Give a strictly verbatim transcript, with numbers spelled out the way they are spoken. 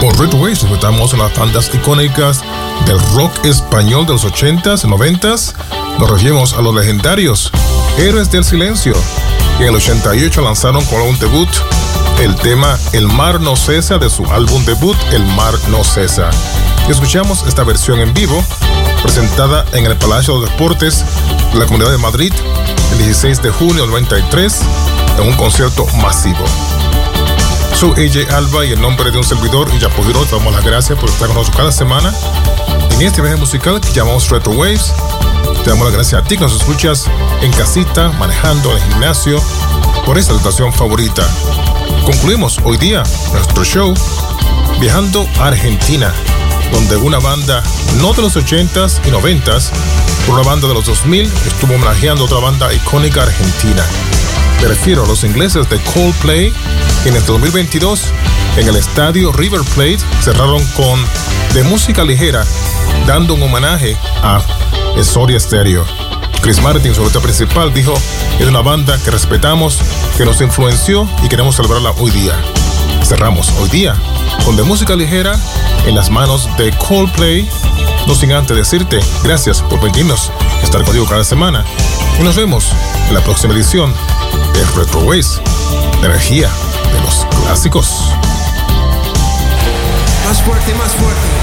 Por Retro Waves disfrutamos las bandas icónicas del rock español de los ochentas, noventas. Nos referimos a los legendarios Héroes del Silencio, que en el ochenta y ocho lanzaron con un debut el tema El Mar No Cesa de su álbum debut El Mar No Cesa. Y escuchamos esta versión en vivo presentada en el Palacio de los Deportes de la Comunidad de Madrid el dieciséis de junio del noventa y tres en un concierto masivo. Soy A J Alba y en nombre de un servidor y Yapojiro te damos las gracias por estar con nosotros cada semana en este viaje musical que llamamos Retro Waves. Te damos las gracias a ti que nos escuchas en casita, manejando, en el gimnasio, por esta estación favorita. Concluimos hoy día nuestro show viajando a Argentina, donde una banda no de los ochentas y noventas, pero una banda de los dos mil estuvo homenajeando a otra banda icónica argentina. Me refiero a los ingleses de Coldplay, que en este dos mil veintidós en el estadio River Plate cerraron con de música ligera, dando un homenaje a Soda Stereo. Chris Martin, su letra principal, dijo: es una banda que respetamos, que nos influenció y queremos celebrarla hoy día. Cerramos hoy día con de música ligera en las manos de Coldplay, no sin antes decirte gracias por permitirnos estar contigo cada semana y nos vemos en la próxima edición de Retro Waves, la energía de los clásicos. Más fuerte, más fuerte.